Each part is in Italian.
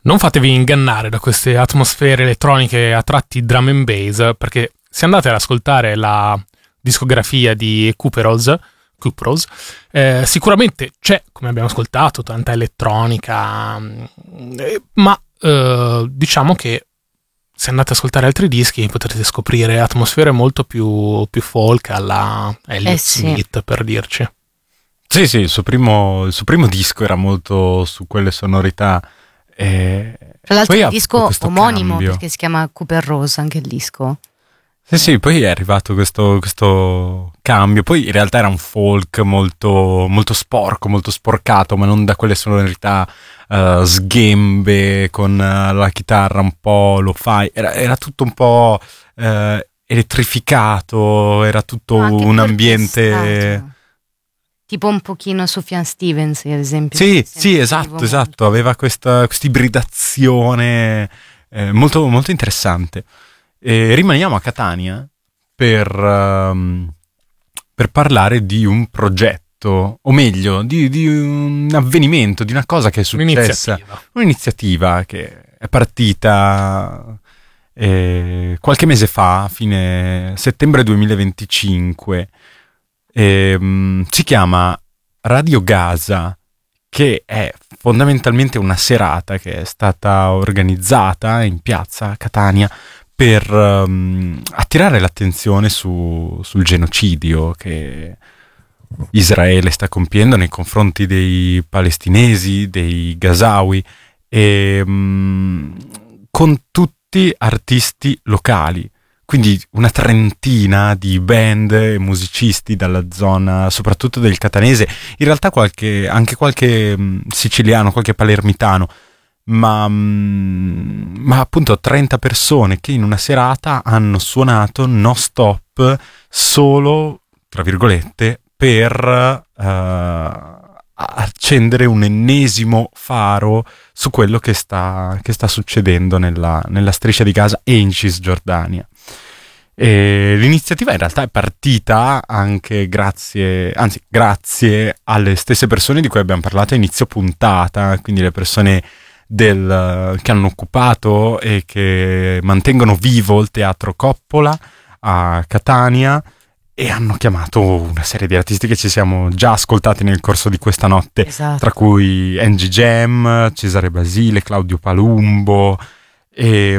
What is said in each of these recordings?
Non fatevi ingannare da queste atmosfere elettroniche a tratti drum and bass, perché se andate ad ascoltare la discografia di Cooperose, sicuramente c'è, come abbiamo ascoltato, tanta elettronica, ma diciamo che se andate ad ascoltare altri dischi potrete scoprire atmosfere molto più folk alla Elliott Smith, per dirci. Sì, il suo primo disco era molto su quelle sonorità. Tra l'altro è un disco omonimo, perché si chiama Cooper Rose anche il disco. Sì, poi è arrivato questo cambio. Poi in realtà era un folk molto, molto sporco, molto sporcato, ma non da quelle sonorità sghembe con la chitarra un po' lo-fi. Era tutto un po' elettrificato, era tutto un ambiente... Tipo un pochino Sufjan Stevens, ad esempio. Sì, esatto. Aveva questa ibridazione molto, molto interessante. E rimaniamo a Catania per parlare di un progetto, o meglio, di un avvenimento, di una cosa che è successa. Un'iniziativa che è partita qualche mese fa, a fine settembre 2025. Si chiama Radio Gaza, che è fondamentalmente una serata che è stata organizzata in piazza Catania per attirare l'attenzione sul genocidio che Israele sta compiendo nei confronti dei palestinesi, dei gazawi, e con tutti artisti locali. Quindi una trentina di band e musicisti dalla zona, soprattutto del catanese, in realtà anche qualche siciliano, qualche palermitano, ma appunto 30 persone che in una serata hanno suonato no stop solo, tra virgolette, per accendere un ennesimo faro su quello che sta succedendo nella striscia di Gaza e in Cisgiordania. E l'iniziativa in realtà è partita anche grazie alle stesse persone di cui abbiamo parlato a inizio puntata, quindi le persone che hanno occupato e che mantengono vivo il Teatro Coppola a Catania, e hanno chiamato una serie di artisti che ci siamo già ascoltati nel corso di questa notte, esatto. Tra cui Angie Jam, Cesare Basile, Claudio Palumbo, e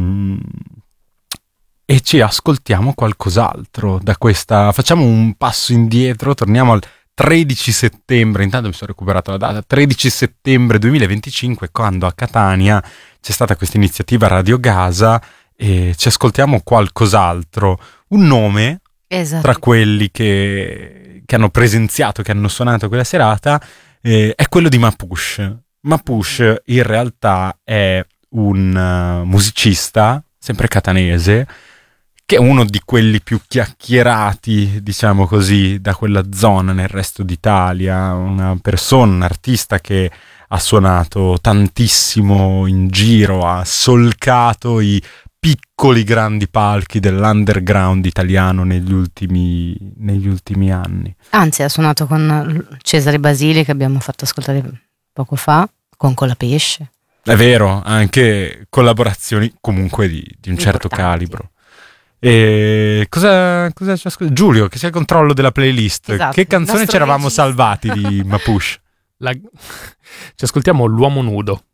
ci ascoltiamo qualcos'altro da questa. Facciamo un passo indietro, torniamo al 13 settembre, intanto mi sono recuperato la data, 13 settembre 2025, quando a Catania c'è stata questa iniziativa Radio Gaza, e ci ascoltiamo qualcos'altro. Un nome, esatto, tra quelli che hanno presenziato, che hanno suonato quella serata, è quello di Mapuche. Mapuche in realtà è un musicista, sempre catanese, che è uno di quelli più chiacchierati, diciamo così, da quella zona nel resto d'Italia, un artista che ha suonato tantissimo in giro, ha solcato i piccoli grandi palchi dell'underground italiano negli ultimi anni. Anzi, ha suonato con Cesare Basile, che abbiamo fatto ascoltare poco fa, con Colapesce. È vero, anche collaborazioni comunque di un certo calibro. E cosa ci ascolta? Giulio, che sia il controllo della playlist. Esatto, che canzone ci eravamo salvati di Mapuche? Ci ascoltiamo L'uomo nudo.